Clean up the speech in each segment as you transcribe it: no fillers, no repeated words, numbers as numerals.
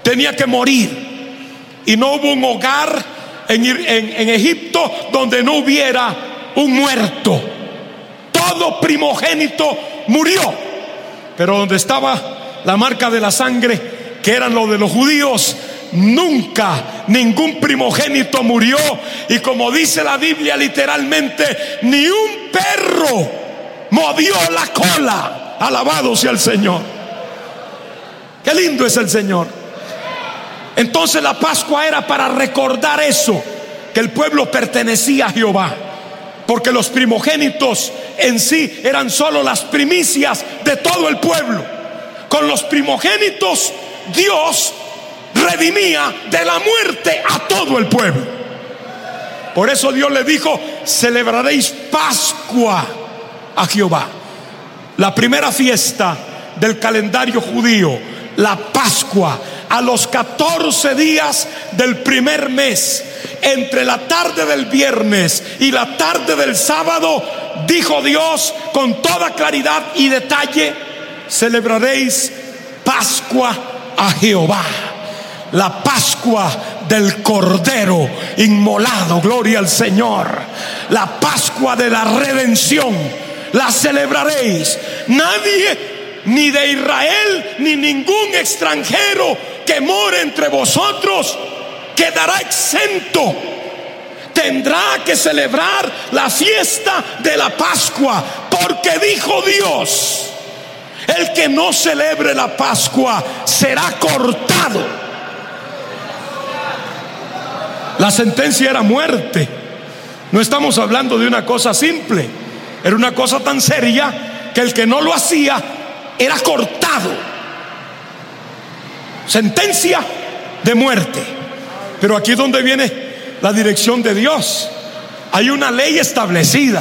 tenía que morir. Y no hubo un hogar en Egipto donde no hubiera un muerto. Todo primogénito murió. Pero donde estaba la marca de la sangre, que eran lo de los judíos, nunca ningún primogénito murió. Y como dice la Biblia literalmente, ni un perro movió la cola. Alabado sea el Señor. Qué lindo es el Señor. Entonces la Pascua era para recordar eso, que el pueblo pertenecía a Jehová, porque los primogénitos en sí eran solo las primicias de todo el pueblo. Con los primogénitos Dios redimía de la muerte a todo el pueblo. Por eso Dios le dijo: celebraréis Pascua a Jehová. La primera fiesta del calendario judío, la Pascua, a los 14 días del primer mes, entre la tarde del viernes y la tarde del sábado, dijo Dios con toda claridad y detalle: celebraréis Pascua a Jehová. La Pascua del Cordero inmolado, gloria al Señor. La Pascua de la redención, la celebraréis. Nadie, ni de Israel, ni ningún extranjero que more entre vosotros, quedará exento. Tendrá que celebrar la fiesta de la Pascua, porque dijo Dios: el que no celebre la Pascua será cortado. La sentencia era muerte. No estamos hablando de una cosa simple, era una cosa tan seria que el que no lo hacía era cortado. Sentencia de muerte. Pero aquí es donde viene la dirección de Dios. Hay una ley establecida.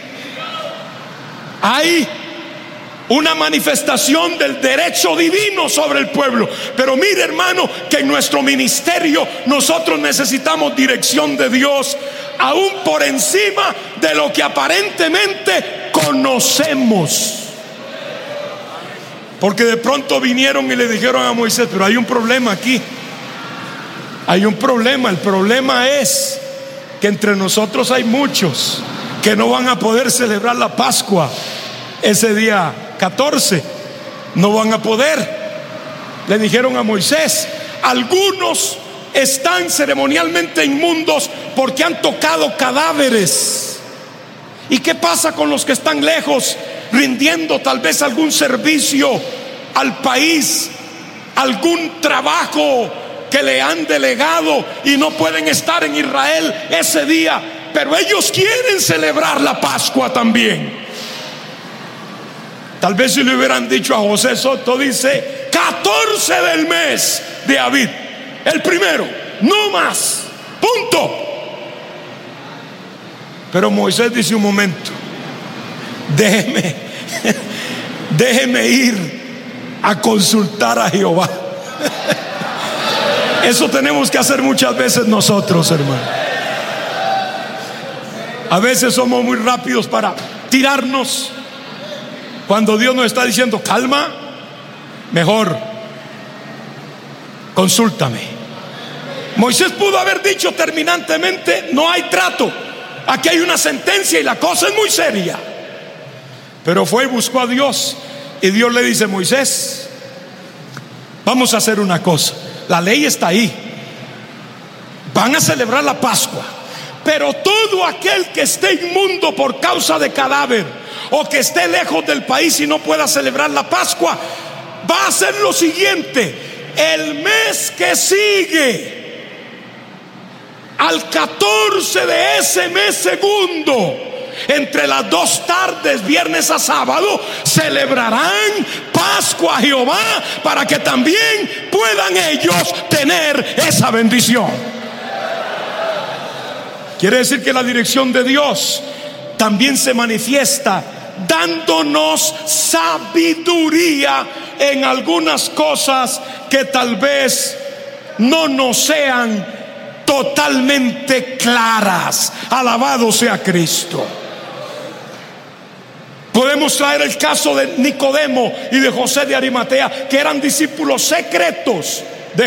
Hay una manifestación del derecho divino sobre el pueblo. Pero mire, hermano, que en nuestro ministerio nosotros necesitamos dirección de Dios, aún por encima de lo que aparentemente conocemos. Porque de pronto vinieron y le dijeron a Moisés: pero hay un problema aquí. Hay un problema. El problema es que entre nosotros hay muchos que no van a poder celebrar la Pascua ese día 14. No van a poder. Le dijeron a Moisés: algunos están ceremonialmente inmundos porque han tocado cadáveres. ¿Y qué pasa con los que están lejos, rindiendo tal vez algún servicio al país, algún trabajo que le han delegado y no pueden estar en Israel ese día, pero ellos quieren celebrar la Pascua también? Tal vez si le hubieran dicho a José Soto: dice 14 del mes de Abib, el primero, no más, punto. Pero Moisés dice: un momento, déjeme ir a consultar a Jehová. Eso tenemos que hacer muchas veces nosotros, hermano. A veces somos muy rápidos para tirarnos, cuando Dios nos está diciendo: calma, mejor consúltame. Moisés pudo haber dicho terminantemente: no hay trato, aquí hay una sentencia y la cosa es muy seria. Pero fue y buscó a Dios, y Dios le dice: Moisés, vamos a hacer una cosa. La ley está ahí, van a celebrar la Pascua, pero todo aquel que esté inmundo por causa de cadáver, o que esté lejos del país y no pueda celebrar la Pascua, va a hacer lo siguiente: el mes que sigue, al 14 de ese mes segundo, entre las 2 tardes, viernes a sábado, celebrarán Pascua a Jehová, para que también puedan ellos tener esa bendición. Quiere decir que la dirección de Dios también se manifiesta dándonos sabiduría en algunas cosas que tal vez no nos sean totalmente claras. Alabado sea Cristo. Podemos traer el caso de Nicodemo y de José de Arimatea, que eran discípulos secretos